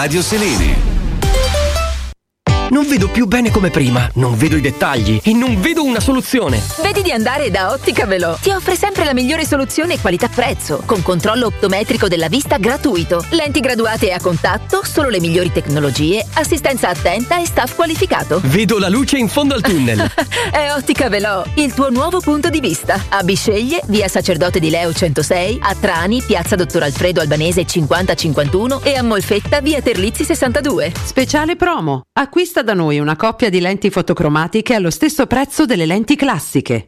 Radio Selene. Non vedo più bene come prima, non vedo i dettagli e non vedo una soluzione. Vedi di andare da Ottica Velò. Ti offre sempre la migliore soluzione qualità-prezzo, con controllo optometrico della vista gratuito, lenti graduate a contatto, solo le migliori tecnologie, assistenza attenta e staff qualificato. Vedo la luce in fondo al tunnel. È Ottica Velò, il tuo nuovo punto di vista. A Bisceglie, via Sacerdote di Leo 106, a Trani, piazza Dottor Alfredo Albanese 5051 e a Molfetta, via Terlizzi 62. Speciale promo. Acquista da noi una coppia di lenti fotocromatiche allo stesso prezzo delle lenti classiche.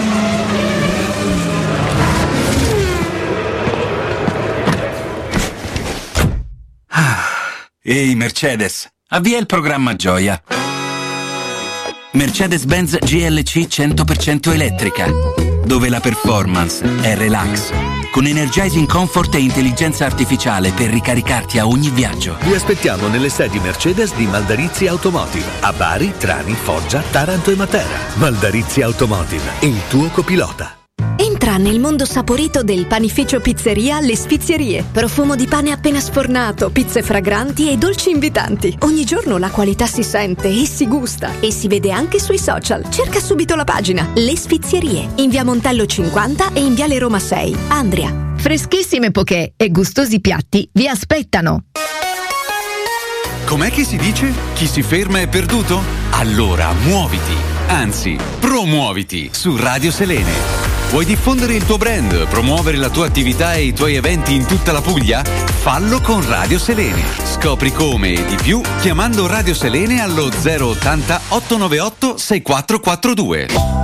Ehi Mercedes, avvia il programma Gioia. Mercedes-Benz GLC 100% elettrica, dove la performance è relax, con energizing comfort e intelligenza artificiale per ricaricarti a ogni viaggio. Vi aspettiamo nelle sedi Mercedes di Maldarizzi Automotive, a Bari, Trani, Foggia, Taranto e Matera. Maldarizzi Automotive, il tuo copilota. Entra nel mondo saporito del panificio Pizzeria Le Sfizierie. Profumo di pane appena sfornato, pizze fragranti e dolci invitanti. Ogni giorno la qualità si sente e si gusta e si vede anche sui social. Cerca subito la pagina Le Sfizierie in via Montello 50 e in viale Roma 6, Andria. Freschissime poké e gustosi piatti vi aspettano. Com'è che si dice? Chi si ferma è perduto? Allora muoviti, anzi promuoviti su Radio Selene. Vuoi diffondere il tuo brand, promuovere la tua attività e i tuoi eventi in tutta la Puglia? Fallo con Radio Selene. Scopri come e di più chiamando Radio Selene allo 080 898 6442.